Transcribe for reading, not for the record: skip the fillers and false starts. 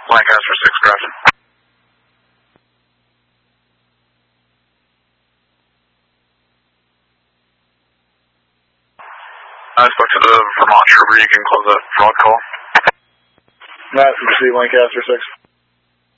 Lancaster 6, Grafton. I spoke to the Vermont Trooper. You can close that fraud call. Matt from C, Lancaster 6.